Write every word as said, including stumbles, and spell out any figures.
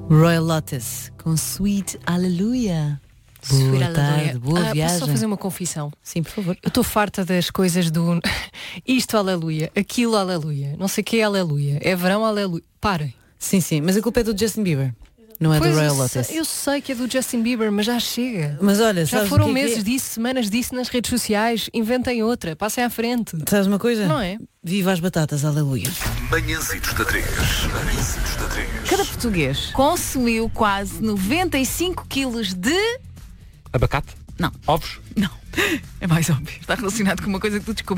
Royal Lotus com Sweet Hallelujah. Boa Sweet tarde, Hallelujah. boa ah, viagem. Posso só fazer uma confissão? Sim, por favor. Eu estou farta das coisas do isto aleluia, aquilo aleluia, não sei o que aleluia, é verão aleluia. Parem. Sim, sim, mas a culpa é do Justin Bieber, não é Pois do Royal eu, Lotus. sei, eu sei que é do Justin Bieber, mas já chega. Mas olha, Já sabes foram o que é que meses é? disso, semanas disso nas redes sociais. Inventem outra, passem à frente. Sabes uma coisa? Não é? Viva as batatas, aleluia. Manhãzitos da três. Manhãzitos da três. Cada português consumiu quase noventa e cinco quilos de... Abacate? Não. Ovos? Não. É mais óbvio. Está relacionado com uma coisa que tu descobriste.